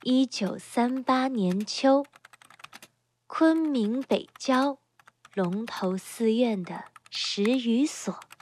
1938年秋，昆明北郊龙头寺院的石语所。